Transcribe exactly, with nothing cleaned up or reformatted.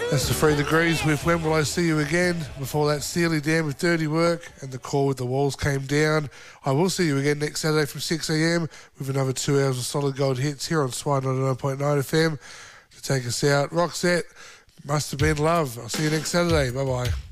That's the Three Degrees with When Will I See You Again. Before that, Steely Dan with Dirty Work and The Call with The Walls Came Down. I will see you again next Saturday from six a m with another two hours of solid gold hits here on Swine ninety-nine point nine F M. To take us out, Roxette, Must Have Been Love. I'll see you next Saturday. Bye-bye.